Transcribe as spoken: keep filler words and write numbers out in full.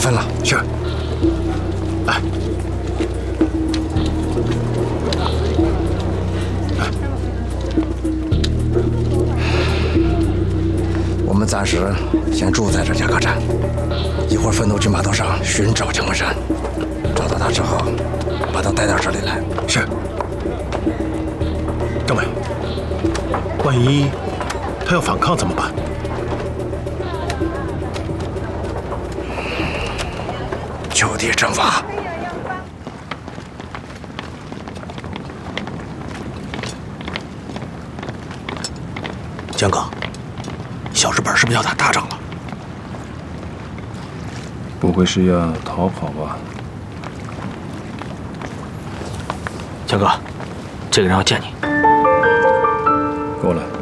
分了。 是。哎，哎， 我们暂时先住在这家客栈，一会儿分头去码头上寻找姜文山，找到他之后，把他带到这里来。 是。政委，万一他要反抗怎么办？ 就地正法。 江哥，小日本是不是要打大仗了？ 不会是要逃跑吧？ 江哥，这个人要见你。 过来。